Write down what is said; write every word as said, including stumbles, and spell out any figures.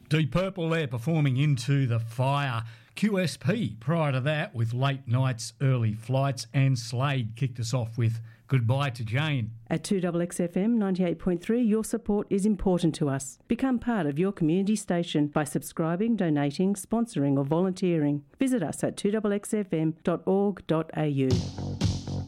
Deep Purple there performing Into the Fire. Q S P prior to that with Late Nights, Early Flights, and Slade kicked us off with Goodbye to Jane. At two X X F M ninety-eight point three, your support is important to us. Become part of your community station by subscribing, donating, sponsoring or volunteering. Visit us at two X X F M dot org dot A U.